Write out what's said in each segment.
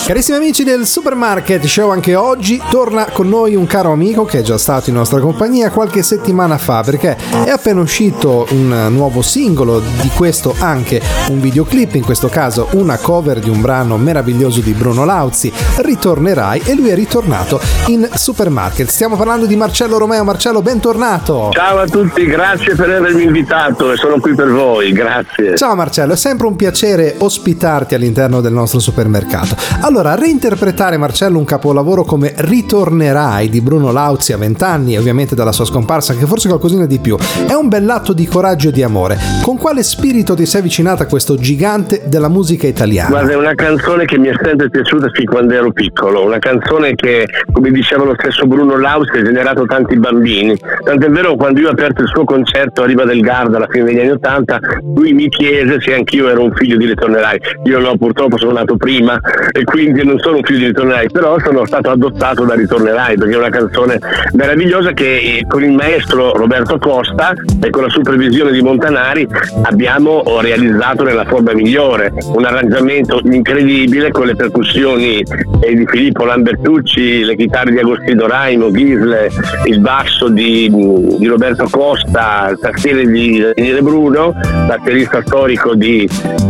Carissimi amici del Supermarket Show, anche oggi torna con noi un caro amico che è già stato in nostra compagnia qualche settimana fa, perché è appena uscito un nuovo singolo, di questo anche un videoclip, in questo caso una cover di un brano meraviglioso di Bruno Lauzi, Ritornerai, e lui è ritornato in Supermarket. Stiamo parlando di Marcello Romeo. Marcello, bentornato. Ciao a tutti, grazie per avermi invitato e sono qui per voi, grazie. Ciao Marcello, è sempre un piacere ospitarti all'interno del nostro supermercato. Allora, reinterpretare, Marcello, un capolavoro come Ritornerai di Bruno Lauzi a 20 anni, ovviamente dalla sua scomparsa, che forse qualcosina di più, è un bell'atto di coraggio e di amore. Con quale spirito ti sei avvicinata a questo gigante della musica italiana? Guarda, è una canzone che mi è sempre piaciuta fin quando ero piccolo, una canzone che, come diceva lo stesso Bruno Lauzi, ha generato tanti bambini. Tant'è vero, quando io ho aperto il suo concerto a Riva del Garda alla fine degli anni '80, lui mi chiese se anch'io ero un figlio di Ritornerai. Io no, purtroppo sono nato prima e quindi non sono un figlio di Ritornerai, però sono stato adottato da Ritornerai, perché è una canzone meravigliosa che con il maestro Roberto Costa e con la supervisione di Montanari abbiamo realizzato nella forma migliore. Un arrangiamento incredibile con le percussioni di Filippo Lambertucci, le chitarre di Agostino Raimo, Ghisle, il basso di Roberto Costa, il tastiere di Daniele Bruno, batterista storico di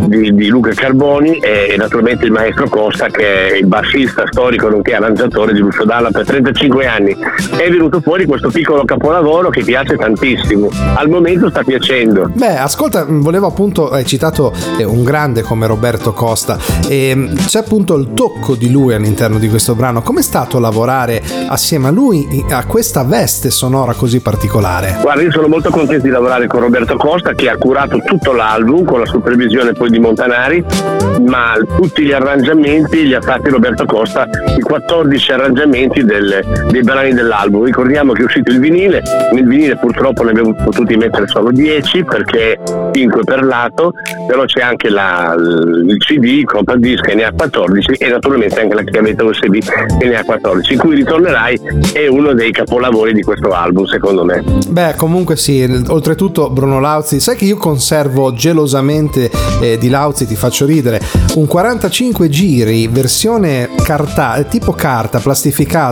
Luca Carboni e naturalmente il maestro Costa, che è il bassista storico nonché arrangiatore di Lucio Dalla per 35 anni. È venuto fuori questo piccolo capolavoro che piace tantissimo. Al momento sta piacendo. Beh, ascolta, volevo appunto, hai citato un grande come Roberto Costa, e c'è appunto il tocco di lui all'interno di questo brano. Com'è stato lavorare assieme a lui a questa veste sonora così particolare? Guarda, io sono molto contento di lavorare con Roberto Costa, che ha curato tutto l'album con la supervisione poi di Montanari, ma tutti gli arrangiamenti li ha fatti Roberto Costa, i 14 arrangiamenti dei brani dell'album. Ricordiamo che è uscito il vinile, nel vinile purtroppo ne abbiamo potuti mettere solo 10 perché 5 per lato, però c'è anche il CD, compact disc, che ne ha 14, e naturalmente anche la chiavetta USB che ne ha 14, in cui Ritornerai è uno dei capolavori di questo album, secondo me. Beh, comunque sì, oltretutto Bruno Lauzi, sai che io conservo gelosamente di Lauzi, ti faccio ridere, un 45 giri versione tipo carta plastificata